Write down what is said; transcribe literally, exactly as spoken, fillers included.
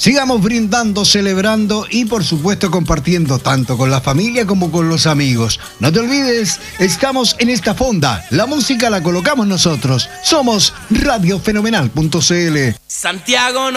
Sigamos brindando, celebrando y por supuesto compartiendo tanto con la familia como con los amigos. No te olvides, estamos en esta fonda. La música la colocamos nosotros. Somos radio fenomenal punto c l. Santiago.